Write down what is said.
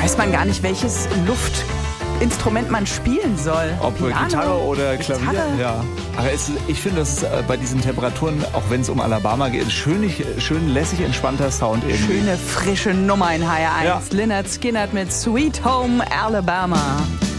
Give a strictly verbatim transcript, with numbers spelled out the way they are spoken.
weiß man gar nicht, welches Luftinstrument man spielen soll. Ob Piano, Gitarre oder Klavier, Gitarre. ja. Aber es, ich finde, das ist äh, bei diesen Temperaturen, auch wenn es um Alabama geht, schön, schön lässig, entspannter Sound irgendwie. Schöne, frische Nummer in H R eins. Ja. Lynyrd Skynyrd mit Sweet Home Alabama.